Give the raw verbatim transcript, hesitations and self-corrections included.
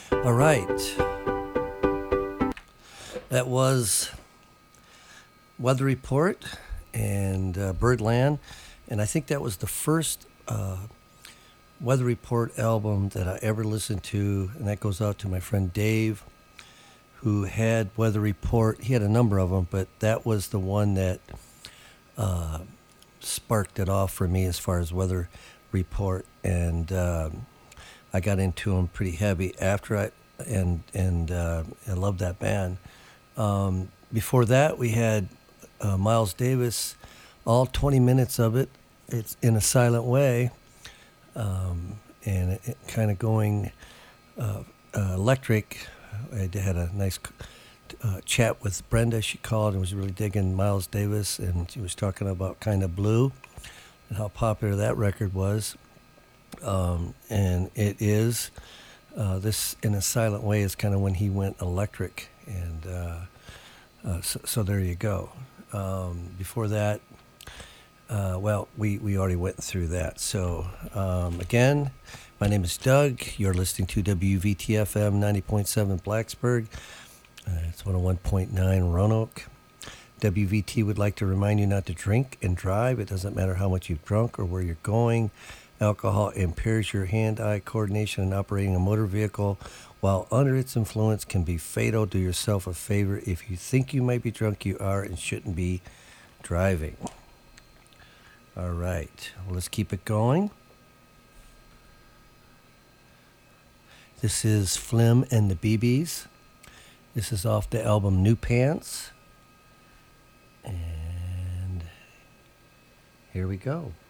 All right. That was Weather Report and uh, Birdland. And I think that was the first uh, Weather Report album that I ever listened to. And that goes out to my friend Dave, who had Weather Report. He had a number of them, but that was the one that uh, sparked it off for me as far as Weather Report. And um, I got into them pretty heavy after I, and, and uh, I love that band. Um, before that, we had uh, Miles Davis, all twenty minutes of it. It's in a silent way, um, and it, it kind of going uh, uh, electric. I had a nice uh, chat with Brenda. She called and was really digging Miles Davis, and she was talking about Kind of Blue and how popular that record was. Um, and it is. Uh, this in a silent way is kind of when he went electric, and uh, uh, so, so there you go. Um, before that, uh, well, we, we already went through that. So um, again, my name is Doug. You're listening to W V T F M ninety point seven Blacksburg. Uh, it's one oh one point nine Roanoke. W V T would like to remind you not to drink and drive. It doesn't matter how much you've drunk or where you're going. Alcohol impairs your hand-eye coordination, and operating a motor vehicle while under its influence can be fatal. Do yourself a favor. If you think you might be drunk, you are and shouldn't be driving. All right, well, let's keep it going. This is Flim and the B Bs. This is off the album New Pants. And here we go.